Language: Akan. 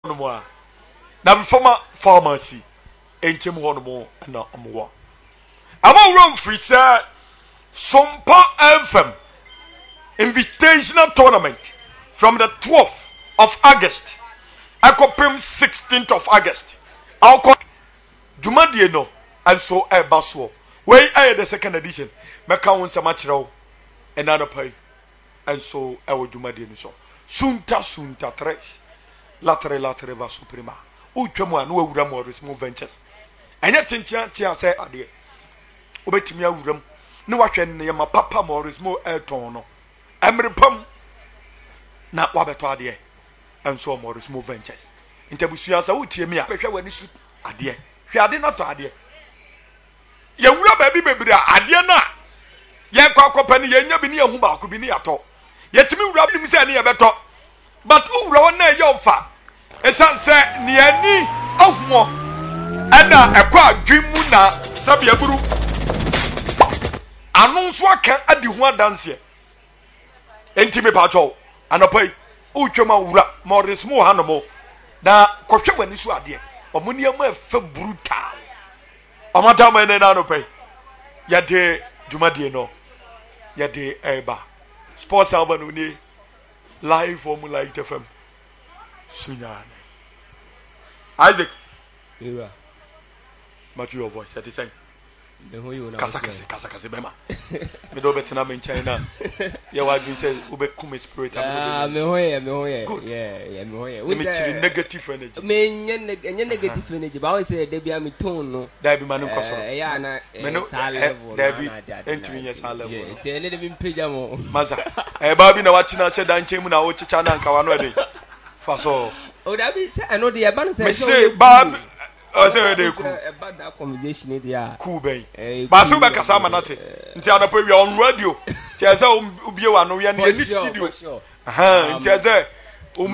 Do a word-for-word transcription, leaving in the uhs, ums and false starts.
no more. Now former pharmacy enchem ho no mo na omwo. Ama room free say Sompa F M invitational tournament from the twelfth of August. Akopem sixteenth of August. Alko Jumadie no and so e baso. We aye the second edition. Meka won sama kireo another pay. And so e wo Jumadie no so. Sunta sunta tres. Latre latre va suprema. Utwemu anu awura Morismo Ventures. Anya tintia tia say ade. Obetimi awuram. Ne wahwe ne yama papa Morismo Elton no. Emrepam na wabeto ade. And so Morismo Ventures. Intabusua sa utie mi a hwe wani su ade. Hwe ade na to ade. Ye wura ba bi bebre ade na. Ye kwa kopa ne ye nya bi ne hu ba ko bi ne ato. Ye timi wura bi nim se ne ye beto. But wura won na ye ofa. Esan se ne ani ahwo. Ana ekwa adwimu na sabia buru. Anu so aka adi ho adanse. Enti me pa cho. Anopai utwema wura Morismo hanomo. Na kohwe wani su ade. Omuni am efa brutal. Omadama ene na anopai. Ya de Jumadie no. Ya de eba. Sports album uni live from Light F M. Sunyane. Isaac. Yeah. Match your voice. That is saying. Kasa kasa kasa kasa bema. Me do betina me China. Ya wa bin say ube kum spirit. Ah, me hoye, me hoye. Yeah, yeah, me hoye. We say negative energy. Me nye negative energy. Ba we say dey be am tone no. Dey be manu koso. Eh ya na sa level. Dey be entry yes sa level. Yeah, tell dey be page mo. Maza. Eh ba bi na wa china che dan chemu na wo chicha na nka wa no dey. Fa so. O da bi say I know dey ba no say. Me say ba oh, say dey cool. About that conversation there. Cool ben. Ba so be kasa manate. Nti anapo wi on radio. Ti eza ubie wa no wi na ni studio. Aha, nti eza